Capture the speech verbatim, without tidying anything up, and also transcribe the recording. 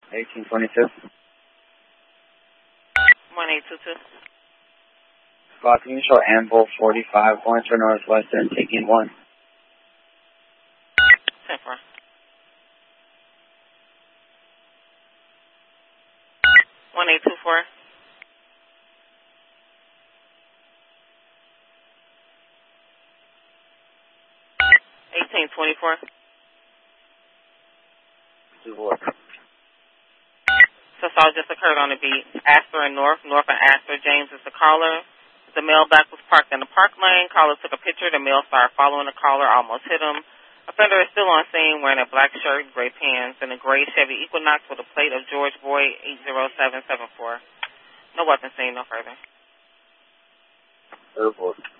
eighteen twenty-two. one eight two two. Squad, can you show Amble forty-five going to Northwestern, taking one? ten four. one eight two four. eighteen twenty-four. Two four. So all just occurred on the beat. Astor and North. North and Astor. James is the caller. The mailback was parked in the park lane. Caller took a picture. The mail started following the caller. Almost hit him. Offender is still on scene wearing a black shirt, gray pants, and a gray Chevy Equinox with a plate of George Boy eight zero seven seven four. No weapon seen no further. Two four.